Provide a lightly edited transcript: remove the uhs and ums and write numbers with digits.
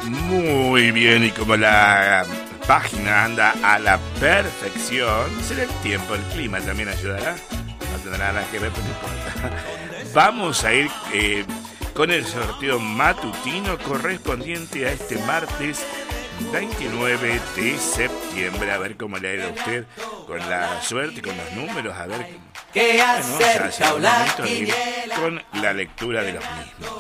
Muy bien, y como la página anda a la perfección, será el tiempo, el clima también ayudará. No tendrá nada que ver, pero no importa. Vamos a ir con el sorteo matutino correspondiente a este martes 29 de septiembre. A ver cómo le ha ido a usted con la suerte, con los números, a ver qué hacer con la lectura de los mismos.